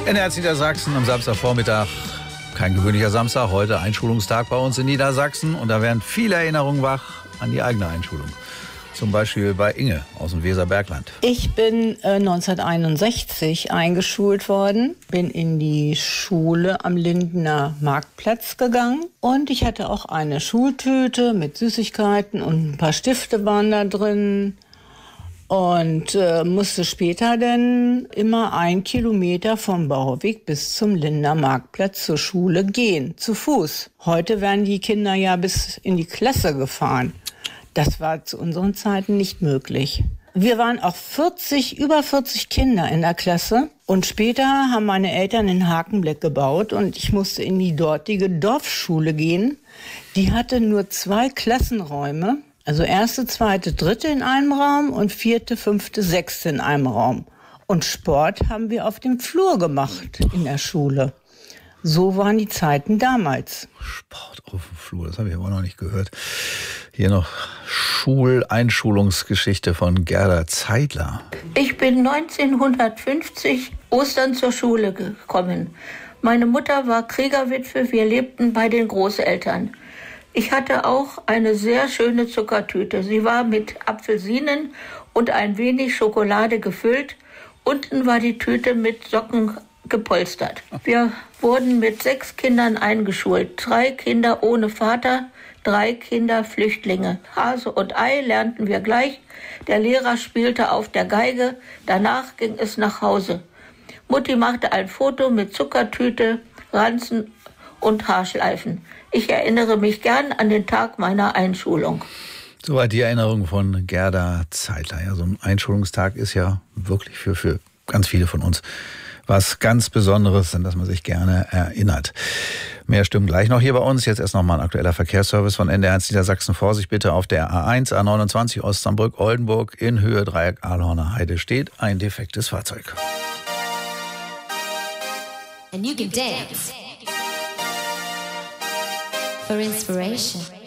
NDR Niedersachsen am Samstagvormittag. Kein gewöhnlicher Samstag, heute Einschulungstag bei uns in Niedersachsen. Und da werden viele Erinnerungen wach an die eigene Einschulung. Zum Beispiel bei Inge aus dem Weserbergland. Ich bin 1961 eingeschult worden, bin in die Schule am Lindener Marktplatz gegangen. Und ich hatte auch eine Schultüte mit Süßigkeiten und ein paar Stifte waren da drin. Und musste später dann immer 1 Kilometer vom Bauweg bis zum Lindener Marktplatz zur Schule gehen, zu Fuß. Heute werden die Kinder ja bis in die Klasse gefahren. Das war zu unseren Zeiten nicht möglich. Wir waren auch über 40 Kinder in der Klasse. Und später haben meine Eltern in Hakenbleck gebaut und ich musste in die dortige Dorfschule gehen. Die hatte nur 2 Klassenräume. Also 1., 2., 3. in einem Raum und 4., 5., 6. in einem Raum. Und Sport haben wir auf dem Flur gemacht in der Schule. So waren die Zeiten damals. Sport auf dem Flur, das habe ich aber noch nicht gehört. Hier noch Einschulungsgeschichte von Gerda Zeidler. Ich bin 1950 Ostern zur Schule gekommen. Meine Mutter war Kriegerwitwe, wir lebten bei den Großeltern. Ich hatte auch eine sehr schöne Zuckertüte. Sie war mit Apfelsinen und ein wenig Schokolade gefüllt. Unten war die Tüte mit Socken gepolstert. Wir wurden mit 6 Kindern eingeschult. 3 Kinder ohne Vater, 3 Kinder Flüchtlinge. Hase und Ei lernten wir gleich. Der Lehrer spielte auf der Geige. Danach ging es nach Hause. Mutti machte ein Foto mit Zuckertüte, Ranzen und Haarschleifen. Ich erinnere mich gern an den Tag meiner Einschulung. Soweit die Erinnerung von Gerda Zeidler. Ja, so ein Einschulungstag ist ja wirklich für ganz viele von uns was ganz Besonderes, an das man sich gerne erinnert. Mehr Stimmen gleich noch hier bei uns. Jetzt erst noch mal ein aktueller Verkehrsservice von NDR Niedersachsen. Vorsicht bitte auf der A1, A29 Ostsambrück-Oldenburg in Höhe Dreieck Ahlhorner Heide steht ein defektes Fahrzeug. And you can dance for inspiration.